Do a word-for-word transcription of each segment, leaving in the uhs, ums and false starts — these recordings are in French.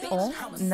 On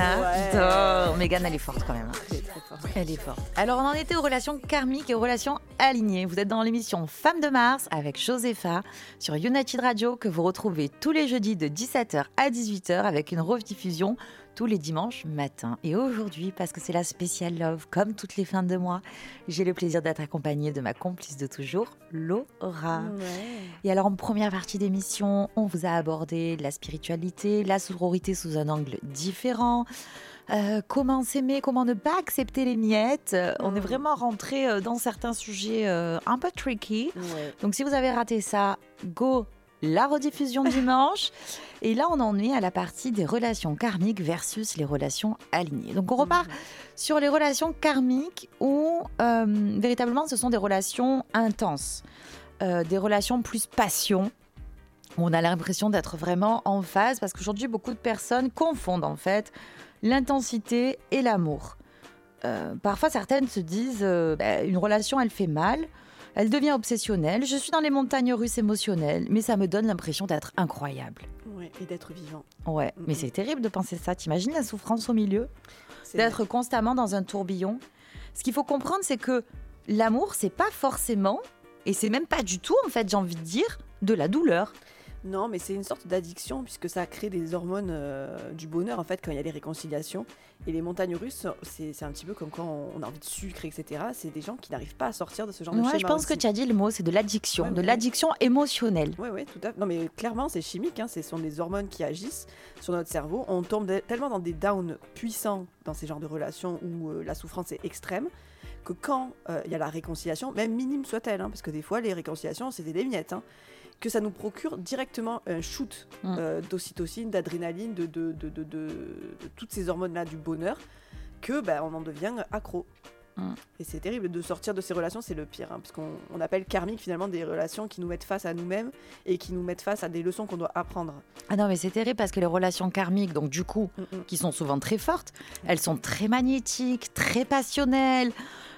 adore. Mégane, elle est forte quand même. Très, très fort. Elle est forte. Alors, on en était aux relations karmiques et aux relations alignées. Vous êtes dans l'émission Femmes de Mars avec Josepha sur United Radio que vous retrouvez tous les jeudis de dix-sept heures à dix-huit heures avec une rediffusion tous les dimanches matin. Et aujourd'hui, parce que c'est la spéciale Love, comme toutes les fins de mois, j'ai le plaisir d'être accompagnée de ma complice de toujours, Laura. Ouais. Et alors, en première partie d'émission, on vous a abordé la spiritualité, la sororité sous un angle différent, euh, comment s'aimer, comment ne pas accepter les miettes. Euh, On est Mm. vraiment rentré euh, dans certains sujets euh, un peu tricky. Ouais. Donc, si vous avez raté ça, go la rediffusion dimanche. Et là, on en est à la partie des relations karmiques versus les relations alignées. Donc, on repart sur les relations karmiques où euh, véritablement, ce sont des relations intenses, euh, des relations plus passion. Où on a l'impression d'être vraiment en phase parce qu'aujourd'hui, beaucoup de personnes confondent en fait l'intensité et l'amour. Euh, parfois, certaines se disent euh, bah, une relation, elle fait mal. Elle devient obsessionnelle. Je suis dans les montagnes russes émotionnelles, mais ça me donne l'impression d'être incroyable. Ouais, et d'être vivant. Ouais, Mhm. mais c'est terrible de penser ça. T'imagines la souffrance au milieu, C'est d'être constamment dans un tourbillon. Ce qu'il faut comprendre, c'est que l'amour, c'est pas forcément, et c'est même pas du tout, en fait, j'ai envie de dire, de la douleur. Non, mais c'est une sorte d'addiction puisque ça crée des hormones euh, du bonheur en fait quand il y a des réconciliations. Et les montagnes russes, c'est c'est un petit peu comme quand on a envie de sucre, et cetera. C'est des gens qui n'arrivent pas à sortir de ce genre de Ouais, schéma je pense aussi. que tu as dit le mot, c'est de l'addiction, Ouais, de ouais. l'addiction émotionnelle. Oui, oui, tout à fait. Non, mais clairement, c'est chimique. Hein. Ce sont des hormones qui agissent sur notre cerveau. On tombe de- tellement dans des downs puissants dans ces genres de relations où euh, la souffrance est extrême que quand euh, il y a la réconciliation, même minime soit-elle, hein, parce que des fois, les réconciliations, c'était des miettes, hein, que ça nous procure directement un shoot Mm. euh, d'ocytocine, d'adrénaline, de, de, de, de, de- de toutes ces hormones-là du bonheur, que ben, on en devient accro. Mm. Et c'est terrible de sortir de ces relations, c'est le pire, hein, parce qu'on on appelle karmique finalement des relations qui nous mettent face à nous-mêmes et qui nous mettent face à des leçons qu'on doit apprendre. Ah non, mais c'est terrible parce que les relations karmiques, donc du coup, Mm, mm. qui sont souvent très fortes, elles sont très magnétiques, très passionnelles.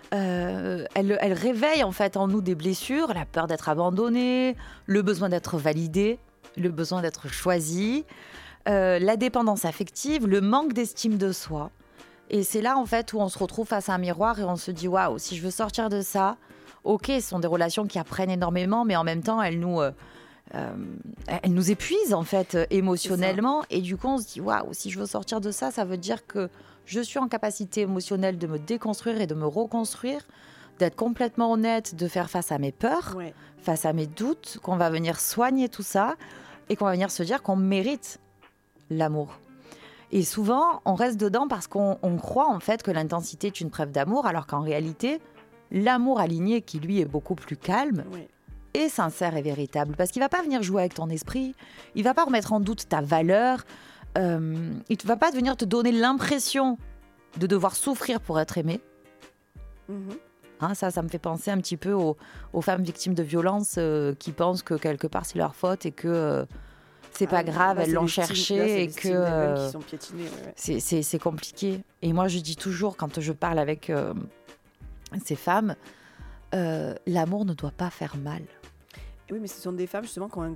Euh, elles, elles réveillent en fait en nous des blessures, la peur d'être abandonné, le besoin d'être validé, le besoin d'être choisi, euh, la dépendance affective, le manque d'estime de soi. Et c'est là en fait où on se retrouve face à un miroir et on se dit waouh, si je veux sortir de ça, ok, ce sont des relations qui apprennent énormément, mais en même temps elles nous euh, euh, elles nous épuisent en fait euh, émotionnellement. Et du coup on se dit waouh, si je veux sortir de ça, ça veut dire que je suis en capacité émotionnelle de me déconstruire et de me reconstruire, d'être complètement honnête, de faire face à mes peurs, Ouais. face à mes doutes, qu'on va venir soigner tout ça et qu'on va venir se dire qu'on mérite l'amour. Et souvent, on reste dedans parce qu'on on croit en fait que l'intensité est une preuve d'amour, alors qu'en réalité, l'amour aligné, qui lui est beaucoup plus calme, Ouais. est sincère et véritable. Parce qu'il va pas venir jouer avec ton esprit, il va pas remettre en doute ta valeur, euh, il ne va pas venir te donner l'impression de devoir souffrir pour être aimé. Mhm. Hein, ça, ça me fait penser un petit peu aux, aux femmes victimes de violences euh, qui pensent que quelque part c'est leur faute et que euh, c'est pas Ah, grave, là, elles c'est l'ont des styles- cherché là, c'est et des que styles d'elles-mêmes euh, qui sont piétinés, ouais, ouais. c'est, c'est, c'est compliqué. Et moi, je dis toujours, quand je parle avec euh, ces femmes, euh, l'amour ne doit pas faire mal. Oui, mais ce sont des femmes justement qui ont un,